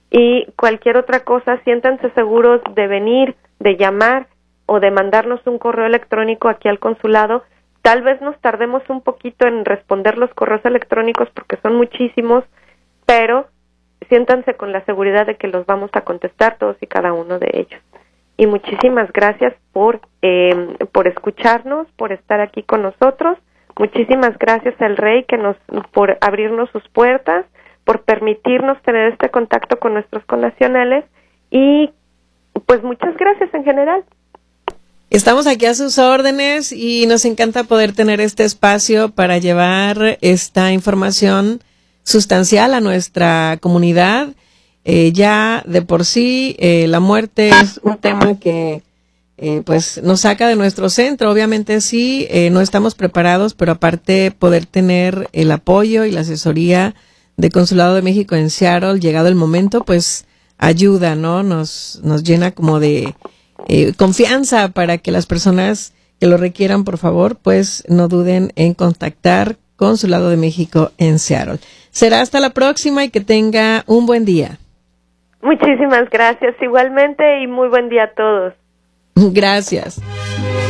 y cualquier otra cosa, siéntanse seguros de venir, de llamar o de mandarnos un correo electrónico aquí al consulado. Tal vez nos tardemos un poquito en responder los correos electrónicos porque son muchísimos, pero siéntanse con la seguridad de que los vamos a contestar todos y cada uno de ellos. Y muchísimas gracias por escucharnos, por estar aquí con nosotros. Muchísimas gracias al Rey por abrirnos sus puertas, por permitirnos tener este contacto con nuestros connacionales y pues muchas gracias en general. Estamos aquí a sus órdenes y nos encanta poder tener este espacio para llevar esta información sustancial a nuestra comunidad. Ya de por sí la muerte es un tema que pues nos saca de nuestro centro. Obviamente sí, no estamos preparados, pero aparte poder tener el apoyo y la asesoría de Consulado de México en Seattle, llegado el momento, pues ayuda, ¿no? Nos llena como de confianza para que las personas que lo requieran, por favor, pues no duden en contactar Consulado de México en Seattle. Será hasta la próxima y que tenga un buen día. Muchísimas gracias igualmente y muy buen día a todos. Gracias.